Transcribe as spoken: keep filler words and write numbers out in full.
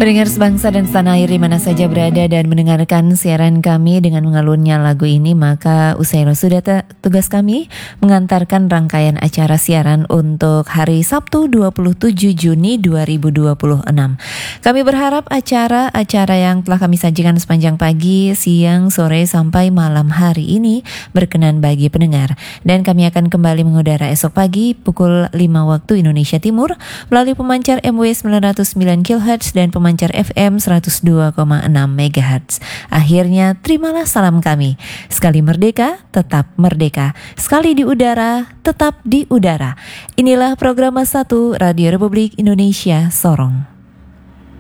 Pendengar sebangsa dan setanah air di mana saja berada dan mendengarkan siaran kami dengan mengalunnya lagu ini, maka usai sudah te- tugas kami mengantarkan rangkaian acara siaran untuk hari Sabtu dua puluh tujuh Juni dua ribu dua puluh enam. Kami berharap acara-acara yang telah kami sajikan sepanjang pagi, siang, sore sampai malam hari ini berkenan bagi pendengar. Dan kami akan kembali mengudara esok pagi pukul lima waktu Indonesia Timur melalui pemancar M W sembilan ratus sembilan kilohertz dan pemancar F M seratus dua koma enam megahertz. Akhirnya terimalah salam kami. Sekali merdeka, tetap merdeka. Sekali di udara, tetap di udara. Inilah program satu Radio Republik Indonesia Sorong.